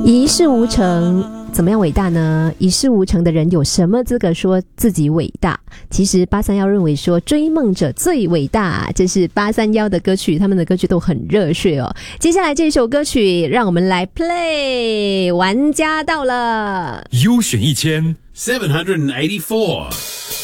一事无成，怎么样伟大呢？一事无成的人有什么资格说自己伟大？其实831认为说追梦者最伟大，这是831的歌曲，他们的歌曲都很热血哦。接下来这首歌曲让我们来 play， 玩家到了， 优选1784